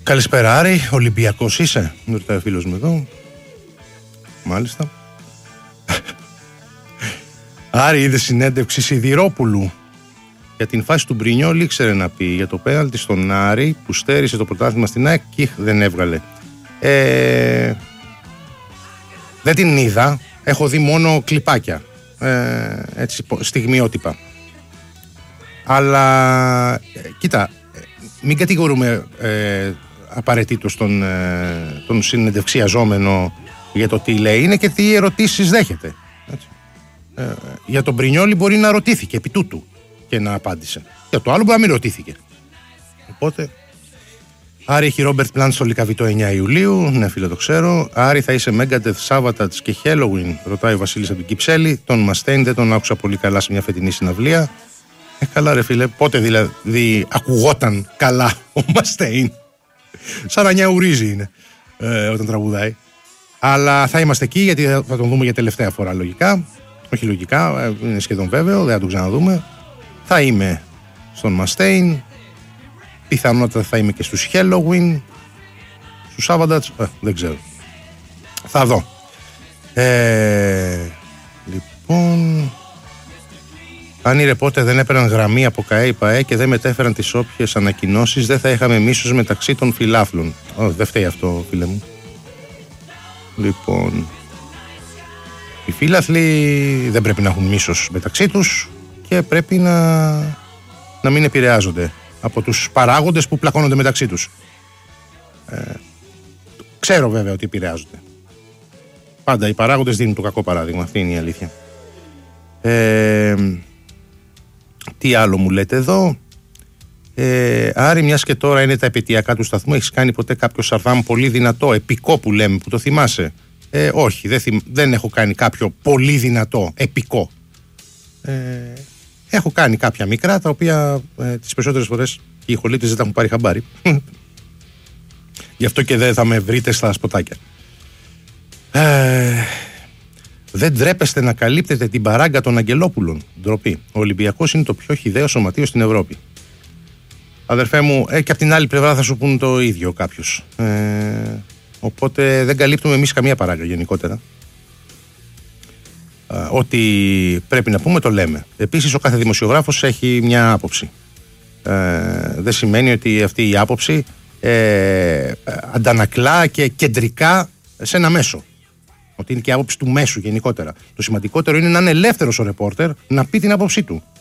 Καλησπέρα Άρη, Ολυμπιακός είσαι? Μου ρωτάει ο φίλος μου εδώ. Μάλιστα. Άρη, είδε συνέντευξη Σιδηρόπουλου για την φάση του Μπρινιόλη, ήξερε να πει για το πέναλτι στον Άρη που στέρισε το πρωτάθλημα στην ΑΕΚ και δεν έβγαλε. Δεν την είδα, έχω δει μόνο κλιπάκια, έτσι, στιγμιότυπα. Αλλά κοίτα, μην κατηγορούμε απαραίτητος τον συνεντευξιαζόμενο για το τι λέει, είναι και τι ερωτήσεις δέχεται. Έτσι. Για τον Μπρινιόλη μπορεί να ρωτήθηκε επί τούτου και να απάντησε. Για το άλλο μπορεί να μην ρωτήθηκε. Οπότε, Άρη έχει Ρόμπερτ Πλάντ στο Λικαβιτό 9 Ιουλίου. Ναι, φίλε, το ξέρω. Άρη, θα είσαι Μέγκαντεθ, Σάββατατς και Halloween, ρωτάει ο Βασίλης από την Κυψέλη. Τον Μαστέιν δεν τον άκουσα πολύ καλά σε μια φετινή συναυλία. Καλά, ρε φίλε, πότε δηλαδή ακουγόταν καλά ο Μαστέιν? Σαν να νιαουρίζει είναι όταν τραγουδάει. Αλλά θα είμαστε εκεί γιατί θα τον δούμε για τελευταία φορά λογικά. Όχι λογικά, είναι σχεδόν βέβαιο, δεν θα τον ξαναδούμε. Θα είμαι στον Μαστέιν. Πιθανότατα θα είμαι και στους Halloween. Στους Σάββατατς, δεν ξέρω. Θα δω. Λοιπόν, αν οι ρεπόρτερ δεν έπαιρναν γραμμή από ΚΑΕ, ΠΑΕ και δεν μετέφεραν τις όποιες ανακοινώσεις, δεν θα είχαμε μίσος μεταξύ των φιλάθλων. Δεν φταίει αυτό, φίλε μου. Λοιπόν, οι φίλαθλοι δεν πρέπει να έχουν μίσος μεταξύ τους και πρέπει να μην επηρεάζονται από τους παράγοντες που πλακώνονται μεταξύ τους. Ξέρω βέβαια ότι επηρεάζονται. Πάντα οι παράγοντες δίνουν το κακό παράδειγμα. Αυτή είναι η αλήθεια. Τι άλλο μου λέτε εδώ? Άρη, μιας και τώρα είναι τα επαιτειακά του σταθμού, έχεις κάνει ποτέ κάποιο σαρδάμ πολύ δυνατό, επικό που λέμε, που το θυμάσαι? Όχι, δεν έχω κάνει κάποιο πολύ δυνατό, επικό. Έχω κάνει κάποια μικρά, τα οποία τις περισσότερες φορές οι ηχολήπτες δεν τα έχουν πάρει χαμπάρι. Γι' αυτό και δεν θα με βρείτε στα σποτάκια. Δεν ντρέπεστε να καλύπτετε την παράγκα των Αγγελόπουλων? Ντροπή. Ο Ολυμπιακός είναι το πιο χυδαίο σωματείο στην Ευρώπη. Αδερφέ μου, και από την άλλη πλευρά θα σου πούν το ίδιο κάποιος. Οπότε δεν καλύπτουμε εμείς καμία παράγκα γενικότερα. Ό,τι πρέπει να πούμε το λέμε. Επίσης ο κάθε δημοσιογράφος έχει μια άποψη. Δεν σημαίνει ότι αυτή η άποψη αντανακλά και κεντρικά σε ένα μέσο. Ότι είναι και η άποψη του μέσου γενικότερα. Το σημαντικότερο είναι να είναι ελεύθερος ο ρεπόρτερ να πει την άποψή του.